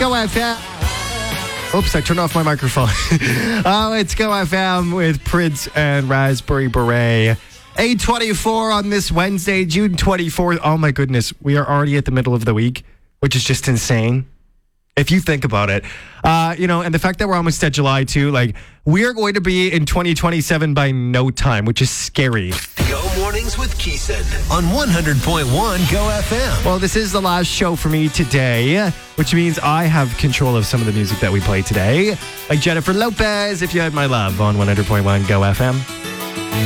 Go FM. Oops, I turned off my microphone. It's Go FM with Prince and Raspberry Beret. 8:24 on this Wednesday, June 24th. Oh my goodness, we are already at the middle of the week, which is just insane. If you think about it, and the fact that we're almost at July too, like we are going to be in 2027 by no time, which is scary. Go Mornings with Keeson on 100.1 Go FM. Well, this is the last show for me today, which means I have control of some of the music that we play today. Like Jennifer Lopez, If You Had My Love on 100.1 Go FM.